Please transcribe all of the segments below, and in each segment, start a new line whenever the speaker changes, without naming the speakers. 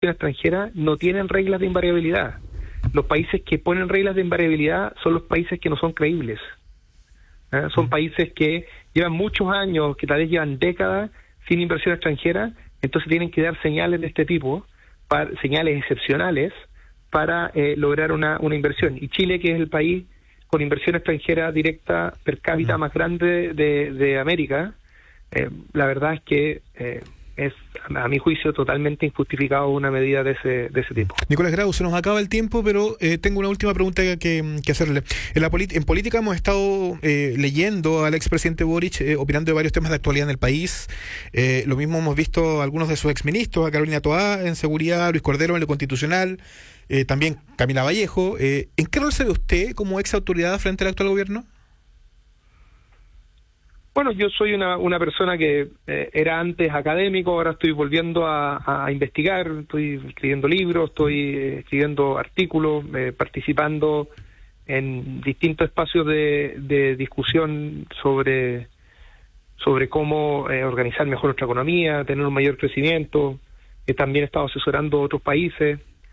inversión extranjera no tienen reglas de invariabilidad. Los países que ponen reglas de invariabilidad son los países que no son creíbles. Son países que llevan muchos años, que tal vez llevan décadas sin inversión extranjera, entonces tienen que dar señales de este tipo, señales excepcionales, para lograr una inversión. Y Chile, que es el país con inversión extranjera directa per cápita más grande de América, la verdad es que es, a mi juicio, totalmente injustificado una medida de ese tipo.
Nicolás Grau, se nos acaba el tiempo, pero tengo una última pregunta que hacerle. En política hemos estado leyendo al expresidente Boric opinando de varios temas de actualidad en el país. Lo mismo hemos visto a algunos de sus exministros, a Carolina Toá en seguridad, Luis Cordero en lo constitucional, también Camila Vallejo. ¿En qué rol se ve usted como ex autoridad frente al actual gobierno?
Bueno, yo soy una persona que era antes académico, ahora estoy volviendo a investigar, estoy escribiendo libros, estoy escribiendo artículos, participando en distintos espacios de discusión sobre cómo organizar mejor nuestra economía, tener un mayor crecimiento. También he estado asesorando a otros países.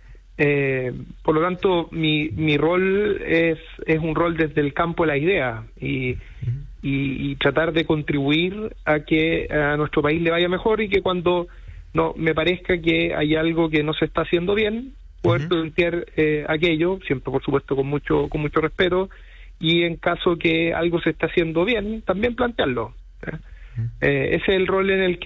Por lo tanto, mi rol es un rol desde el campo de la idea y tratar de contribuir a que a nuestro país le vaya mejor, y que cuando no me parezca que hay algo que no se está haciendo bien, poder plantear aquello, siempre por supuesto con mucho respeto, y en caso que algo se está haciendo bien, también plantearlo. Ese es el rol en el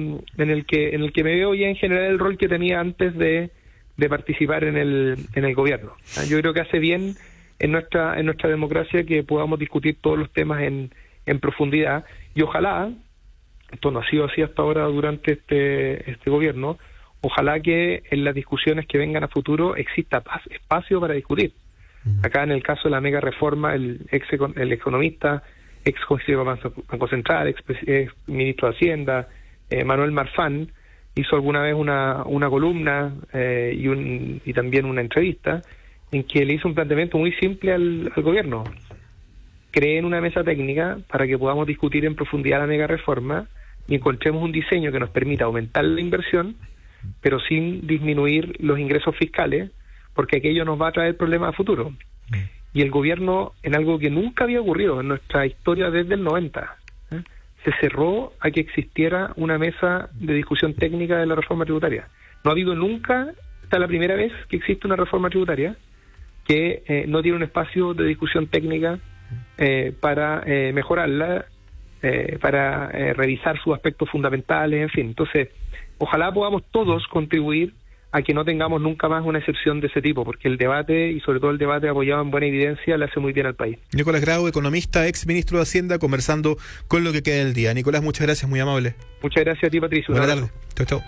que me veo, y en general el rol que tenía antes de participar en el gobierno. Yo creo que hace bien en nuestra democracia que podamos discutir todos los temas en profundidad, y ojalá, esto no ha sido así hasta ahora durante este gobierno, ojalá que en las discusiones que vengan a futuro exista espacio para discutir. Acá en el caso de la mega reforma, el economista, ex consejero Banco Central, ex ministro de Hacienda, Manuel Marfán, hizo alguna vez una columna y también una entrevista en que le hizo un planteamiento muy simple al gobierno. Creen una mesa técnica para que podamos discutir en profundidad la mega reforma y encontremos un diseño que nos permita aumentar la inversión, pero sin disminuir los ingresos fiscales, porque aquello nos va a traer problemas a futuro. Y el gobierno, en algo que nunca había ocurrido en nuestra historia desde el 90, se cerró a que existiera una mesa de discusión técnica de la reforma tributaria. No ha habido nunca, esta es la primera vez que existe una reforma tributaria que no tiene un espacio de discusión técnica para mejorarla, para revisar sus aspectos fundamentales, en fin. Entonces, ojalá podamos todos contribuir a que no tengamos nunca más una excepción de ese tipo, porque el debate, y sobre todo el debate apoyado en buena evidencia, le hace muy bien al país.
Nicolás Grau, economista, ex ministro de Hacienda, conversando con lo que queda del día. Nicolás, muchas gracias, muy amable.
Muchas gracias a ti, Patricio.
Buenas tardes. Chau, chau.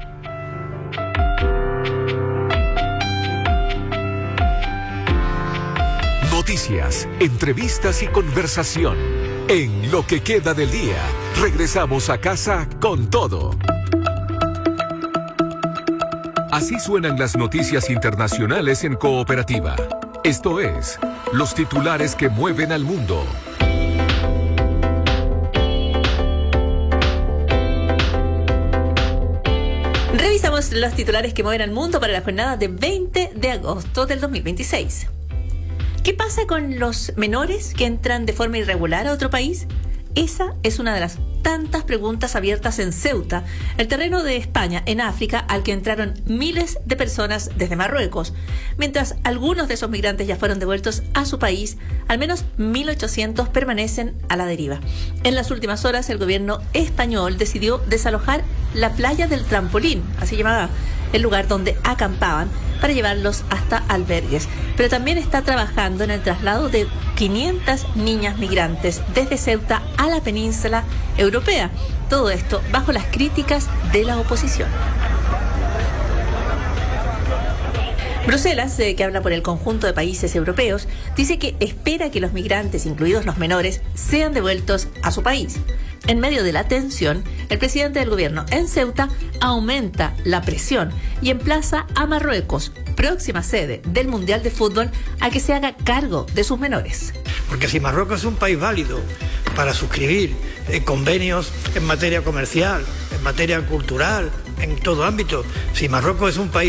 Noticias, entrevistas y conversación. En Lo que queda del día, regresamos a casa con todo. Así suenan las noticias internacionales en Cooperativa. Esto es, los titulares que mueven al mundo.
Revisamos los titulares que mueven al mundo para la jornada de 20 de agosto del 2026. ¿Qué pasa con los menores que entran de forma irregular a otro país? Esa es una de las tantas preguntas abiertas en Ceuta, el terreno de España en África, al que entraron miles de personas desde Marruecos. Mientras algunos de esos migrantes ya fueron devueltos a su país, al menos 1.800 permanecen a la deriva. En las últimas horas, el gobierno español decidió desalojar la playa del Trampolín, así llamaba el lugar donde acampaban, para llevarlos hasta albergues. Pero también está trabajando en el traslado de 500 niñas migrantes desde Ceuta a la península europea. Todo esto bajo las críticas de la oposición. Bruselas, que habla por el conjunto de países europeos, dice que espera que los migrantes, incluidos los menores, sean devueltos a su país. En medio de la tensión, el presidente del gobierno en Ceuta aumenta la presión y emplaza a Marruecos, próxima sede del Mundial de Fútbol, a que se haga cargo de sus menores.
Porque si Marruecos es un país válido para suscribir convenios en materia comercial, en materia cultural, en todo ámbito, si Marruecos es un país